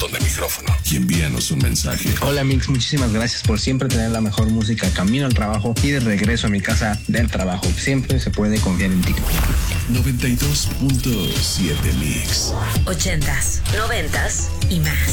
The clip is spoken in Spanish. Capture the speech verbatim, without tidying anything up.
botón de micrófono y envíanos un mensaje. Hola Mix, muchísimas gracias por siempre tener la mejor música camino al trabajo y de regreso a mi casa del trabajo. Siempre se puede confiar en ti. noventa y dos punto siete Mix. Ochentas, noventas y más.